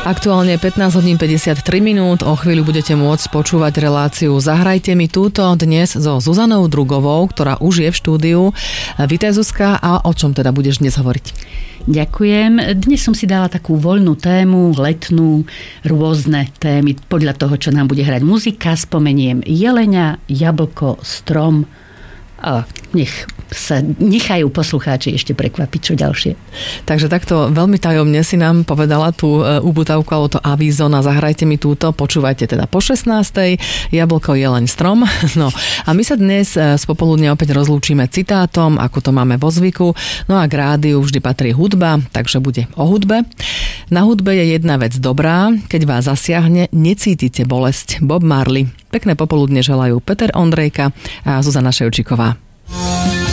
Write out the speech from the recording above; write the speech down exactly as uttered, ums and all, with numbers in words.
Aktuálne pätnásť hodín päťdesiattri minút, o chvíľu budete môcť počúvať reláciu Zahrajte mi túto dnes so Zuzanou Drugovou, ktorá už je v štúdiu. Vítaj Zuzka, a o čom teda budeš dnes hovoriť? Ďakujem. Dnes som si dala takú voľnú tému, letnú, rôzne témy podľa toho, čo nám bude hrať muzika. Spomeniem jelenia, jablko, strom a nech sa nechajú poslucháči ešte prekvapiť, čo ďalšie. Takže takto veľmi tajomne si nám povedala tú úbutavku alebo to avízo na Zahrajte mi túto. Počúvajte teda po šestnástej. Jablko, jeleň, strom. No a my sa dnes z popoludne opäť rozlúčime citátom, ako to máme vo zvyku. No a k rádiu vždy patrí hudba, takže bude o hudbe. Na hudbe je jedna vec dobrá, keď vás zasiahne, necítite bolesť. Bob Marley. Pekné popoludne želajú Peter Ondrejka a Zuzana Ševčíková.